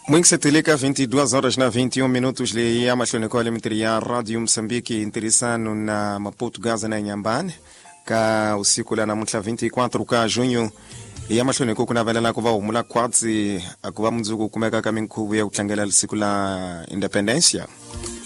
Muito setilika 22 horas na 21 minutos li ya mahloneko limitri ya Radio Msambiki interesano na Maputo Gaza na Nyambane ka usiku la namuhla 24 ka junho ya mahloneko kunavelela kuva humula kwatsi akuva mundzuku kumeka ka minkhuvu ya kutlangela siku la Independencia